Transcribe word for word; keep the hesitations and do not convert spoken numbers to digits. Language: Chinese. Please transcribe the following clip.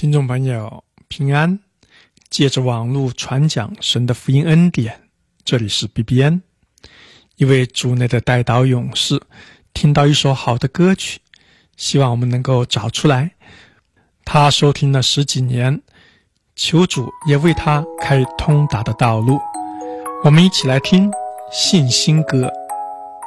听众朋友平安，借着网络传讲神的福音恩典，这里是 B B N。 一位主内的代祷勇士听到一首好的歌曲，希望我们能够找出来。他收听了十几年，求主也为他开通达的道路。我们一起来听信心歌。